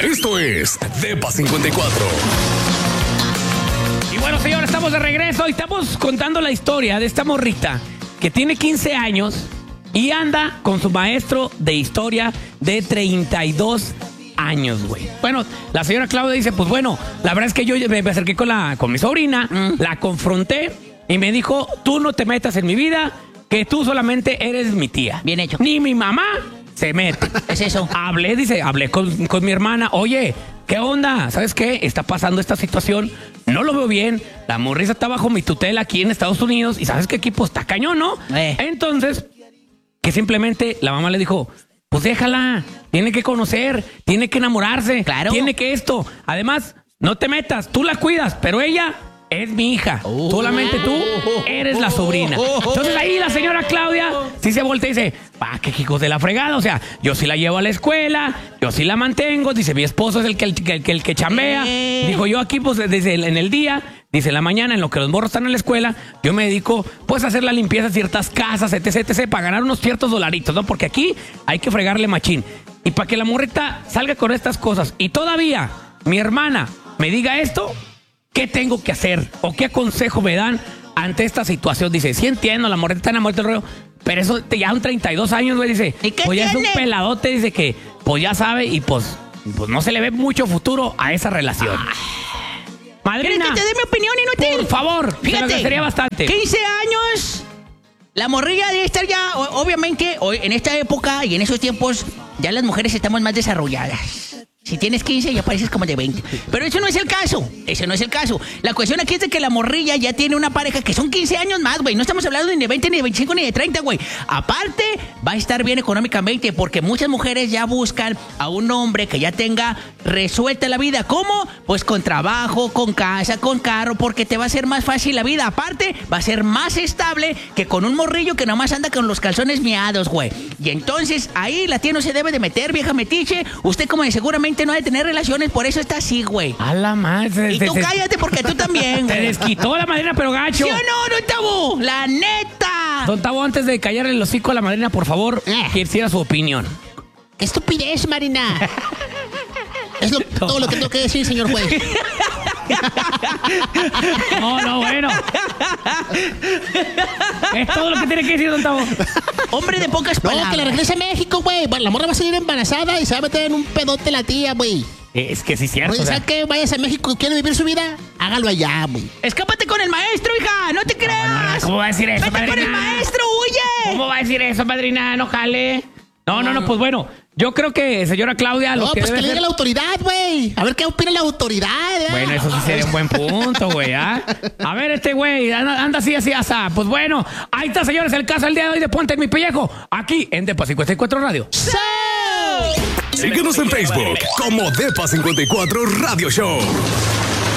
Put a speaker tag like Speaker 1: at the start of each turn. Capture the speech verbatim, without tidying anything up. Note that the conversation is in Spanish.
Speaker 1: Esto es Depa cincuenta y cuatro.
Speaker 2: Y bueno, señores, estamos de regreso y estamos contando la historia de esta morrita que tiene quince años y anda con su maestro de historia de treinta y dos años, güey. Bueno, la señora Claudia dice, pues bueno, la verdad es que yo me, me acerqué con, la, con mi sobrina, mm. la confronté y me dijo, tú no te metas en mi vida, que tú solamente eres mi tía.
Speaker 3: Bien hecho.
Speaker 2: Ni mi mamá se mete.
Speaker 3: Es eso.
Speaker 2: Hablé, dice, hablé con, con mi hermana, oye, ¿qué onda? ¿Sabes qué? Está pasando esta situación, no lo veo bien, la morrisa está bajo mi tutela aquí en Estados Unidos y ¿sabes qué equipo? Está cañón, ¿no?
Speaker 3: Eh.
Speaker 2: Entonces, que simplemente la mamá le dijo, pues déjala, tiene que conocer, tiene que enamorarse,
Speaker 3: claro,
Speaker 2: tiene que esto. Además, no te metas, tú la cuidas, pero ella es mi hija. Oh. Solamente tú eres la sobrina. Entonces ahí la señora Claudia sí se voltea y dice, pa, qué hijos de la fregada. O sea, yo sí la llevo a la escuela, yo sí la mantengo. Dice, mi esposo es el que, el, el, el que chambea. Eh. Dijo, yo aquí pues desde el, en el día, dice, en la mañana, en lo que los morros están en la escuela, yo me dedico pues a hacer la limpieza de ciertas casas, etc, etcétera, para ganar unos ciertos dolaritos, ¿no? Porque aquí hay que fregarle machín. Y para que la morrita salga con estas cosas y todavía mi hermana me diga esto, ¿qué tengo que hacer? ¿O qué consejo me dan ante esta situación? Dice, sí entiendo, la morrita está enamorada del rollo, pero eso ya son treinta y dos años, güey, dice.
Speaker 3: ¿Y qué
Speaker 2: pues ya
Speaker 3: tiene?
Speaker 2: es un peladote, dice que pues ya sabe y pues, pues no se le ve mucho futuro a esa relación.
Speaker 3: Ah.
Speaker 2: Madrina,
Speaker 3: ¿quieres que te dé mi opinión, inútil?
Speaker 2: por favor,
Speaker 3: fíjate,
Speaker 2: sería bastante.
Speaker 3: quince años, la morrilla debe estar ya, obviamente, hoy, en esta época y en esos tiempos, ya las mujeres estamos más desarrolladas. Si tienes quince, ya pareces como de veinte. Pero eso no es el caso. Eso no es el caso. La cuestión aquí es de que la morrilla ya tiene una pareja que son quince años más, güey. No estamos hablando ni de veinte, ni de veinticinco, ni de treinta, güey. Aparte, va a estar bien económicamente porque muchas mujeres ya buscan a un hombre que ya tenga resuelta la vida. ¿Cómo? Pues con trabajo, con casa, con carro, porque te va a ser más fácil la vida. Aparte, va a ser más estable que con un morrillo que nomás anda con los calzones miados, güey. Y entonces, ahí la tía no se debe de meter, vieja metiche. Usted como de seguramente no ha de tener relaciones, por eso está así, güey.
Speaker 2: A la madre.
Speaker 3: Y tú cállate porque tú también, güey.
Speaker 2: Te desquitó la madrina, pero gacho.
Speaker 3: ¿Sí o no, don Tabo? La neta.
Speaker 2: Don Tabo, antes de callarle el hocico a la madrina, por favor, eh. quisiera su opinión.
Speaker 4: ¡Qué estupidez, Marina! Es lo, todo lo que tengo que decir, señor juez.
Speaker 2: No, no, bueno. Es todo lo que tiene que decir, don Tabo.
Speaker 3: Hombre de pocas palabras.
Speaker 4: No, que la regrese a México, güey. La morra va a salir embarazada y se va a meter en un pedote la tía, güey.
Speaker 2: Es que sí es cierto.
Speaker 4: Oye, ¿sabes qué? Vayas a México, ¿quiere vivir su vida? Hágalo allá, güey.
Speaker 3: Escápate con el maestro, hija. No te creas.
Speaker 2: No, no, ¿cómo va a decir eso,
Speaker 3: Vete
Speaker 2: madrina?
Speaker 3: con el maestro, huye.
Speaker 2: ¿Cómo va a decir eso, madrina? No jale. No, no, no, pues bueno, yo creo que, señora Claudia, lo
Speaker 4: no,
Speaker 2: que
Speaker 4: pues
Speaker 2: debe
Speaker 4: que le diga
Speaker 2: ser...
Speaker 4: la autoridad, güey. A ver qué opina la autoridad, ¿eh?
Speaker 2: Bueno, eso sí sería un buen punto, güey, ¿ah? A ver, este güey, anda, anda así, así, así. Pues bueno, ahí está, señores, el caso del día de hoy de Ponte en mi pellejo, aquí en Depa cincuenta y cuatro Radio.
Speaker 3: ¡Sí!
Speaker 1: Síguenos en Facebook como Depa cincuenta y cuatro Radio Show.